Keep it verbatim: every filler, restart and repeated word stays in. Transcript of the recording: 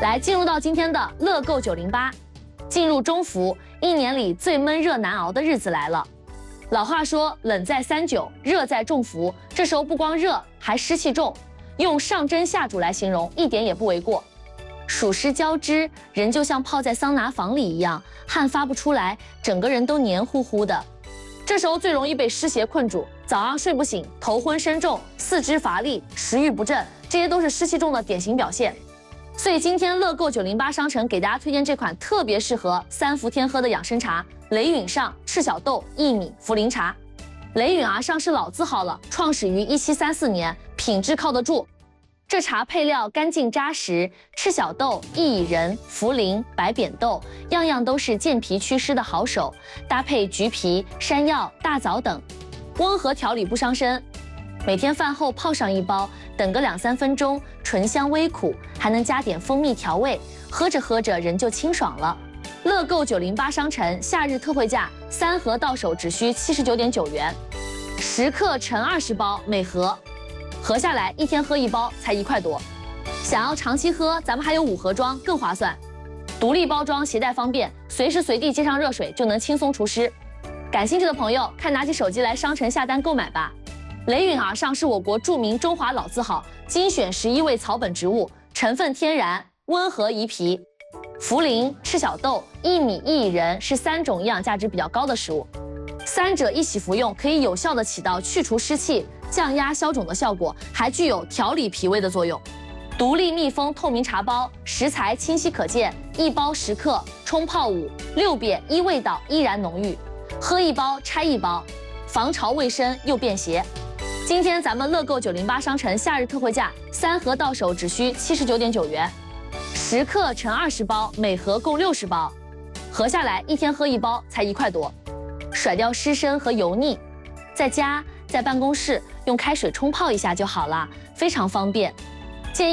来，进入到今天的乐购九零八，进入中伏，一年里最闷热难熬的日子来了。老话说，冷在三九，热在中伏，这时候不光热，还湿气重，用上蒸下煮来形容，一点也不为过。暑湿交织，人就像泡在桑拿房里一样，汗发不出来，整个人都黏糊糊的。这时候最容易被湿邪困住，早上睡不醒，头昏身重，四肢乏力，食欲不振，这些都是湿气重的典型表现。所以今天乐购九零八商城给大家推荐这款特别适合三伏天喝的养生茶——雷允上赤小豆薏米茯苓茶。雷允啊，上市老字号了，创始于一七三四年，品质靠得住。这茶配料干净扎实，赤小豆、薏仁、茯苓、白扁豆，样样都是健脾祛湿的好手。搭配橘皮、山药、大枣等，温和调理不伤身。每天饭后泡上一包，等个两三分钟，醇香微苦，还能加点蜂蜜调味，喝着喝着人就清爽了。乐购九零八商城夏日特惠价，三盒到手只需七十九点九元，十克乘二十包，每盒。合下来一天喝一包才一块多，想要长期喝，咱们还有五盒装更划算，独立包装，携带方便，随时随地接上热水就能轻松除湿。感兴趣的朋友，看拿起手机来商城下单购买吧。雷允而上是我国著名中华老字号，精选十一味草本植物，成分天然，温和益脾。茯苓、赤小豆、薏米、薏仁是三种营养价值比较高的食物，三者一起服用，可以有效的起到去除湿气、降压消肿的效果，还具有调理脾胃的作用。独立密封透明茶包，食材清晰可见，一包十克，冲泡五六遍，依味道依然浓郁。喝一包拆一包，防潮卫生又便携。今天咱们乐购九零八商城夏日特惠价，三盒到手只需七十九点九元，十克乘二十包，每盒共六十包，合下来一天喝一包才一块多。甩掉湿身和油腻，在家在办公室用开水冲泡一下就好了，非常方便。